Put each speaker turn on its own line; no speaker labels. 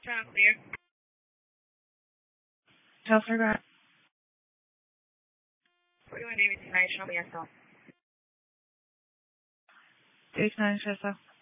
Sound clear.
Chelsea, go ahead.
What do you want to do tonight? Show me yourself.
Date 9, Chelsea.